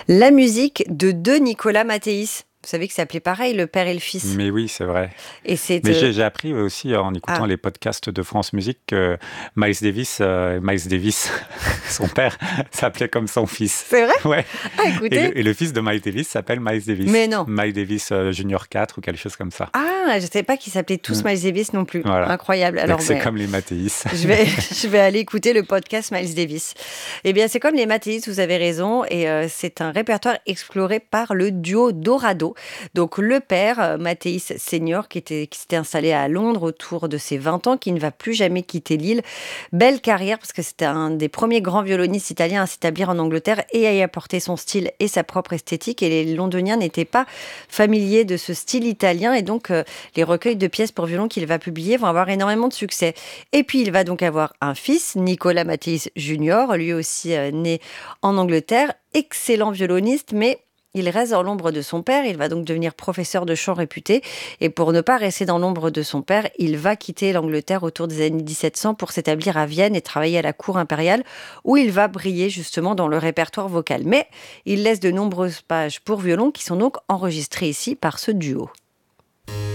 La musique de deux Nicolas Mathéis. Vous savez que ça s'appelait pareil, le père et le fils. Mais oui, c'est vrai. Et c'est Mais j'ai appris aussi en écoutant Ah. les podcasts de France Musique que Miles Davis, son père, s'appelait comme son fils. C'est vrai? Ouais. Ah, écoutez. Et le fils de Miles Davis s'appelle Miles Davis. Mais non. Miles Davis Junior 4 ou quelque chose comme ça. Ah, je ne savais pas qu'ils s'appelaient tous Miles Davis non plus. Voilà. Incroyable. Alors, c'est comme les Mathéis. je vais aller écouter le podcast Miles Davis. Eh bien, c'est comme les Mathéis, vous avez raison. Et c'est un répertoire exploré par le duo Dorado. Donc, le père, Mathéis Senior, qui s'était installé à Londres autour de ses 20 ans, qui ne va plus jamais quitter l'île. Belle carrière, parce que c'était un des premiers grands violonistes italiens à s'établir en Angleterre et à y apporter son style et sa propre esthétique. Et les Londoniens n'étaient pas familiers de ce style italien. Et donc, les recueils de pièces pour violon qu'il va publier vont avoir énormément de succès. Et puis, il va donc avoir un fils, Nicolas Mathéis Junior, lui aussi né en Angleterre, excellent violoniste, mais il reste dans l'ombre de son père. Il va donc devenir professeur de chant réputé. Et pour ne pas rester dans l'ombre de son père, il va quitter l'Angleterre autour des années 1700 pour s'établir à Vienne et travailler à la cour impériale, où il va briller justement dans le répertoire vocal. Mais il laisse de nombreuses pages pour violon qui sont donc enregistrées ici par ce duo.